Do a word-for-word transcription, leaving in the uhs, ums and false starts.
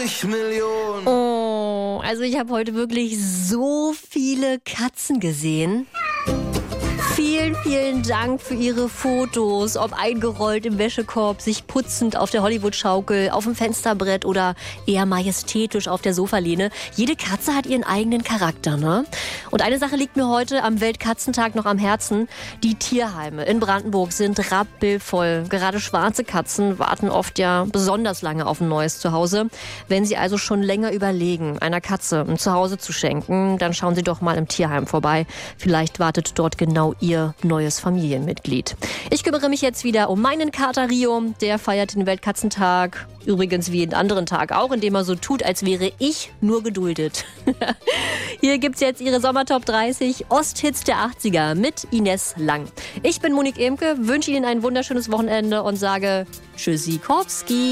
zig Millionen. Oh, also ich habe heute wirklich so viele Katzen gesehen. Vielen, vielen Dank für Ihre Fotos, ob eingerollt im Wäschekorb, sich putzend auf der Hollywood-Schaukel, auf dem Fensterbrett oder eher majestätisch auf der Sofalehne. Jede Katze hat ihren eigenen Charakter, ne? Und eine Sache liegt mir heute am Weltkatzentag noch am Herzen. Die Tierheime in Brandenburg sind rappelvoll. Gerade schwarze Katzen warten oft ja besonders lange auf ein neues Zuhause. Wenn Sie also schon länger überlegen, einer Katze ein Zuhause zu schenken, dann schauen Sie doch mal im Tierheim vorbei. Vielleicht wartet dort genau Ihr Ihr neues Familienmitglied. Ich kümmere mich jetzt wieder um meinen Kater Rio. Der feiert den Weltkatzentag. Übrigens wie jeden anderen Tag auch, indem er so tut, als wäre ich nur geduldet. Hier gibt's jetzt Ihre Sommertop dreißig Osthits der achtziger mit Ines Lang. Ich bin Monique Emke, wünsche Ihnen ein wunderschönes Wochenende und sage Tschüssikowski.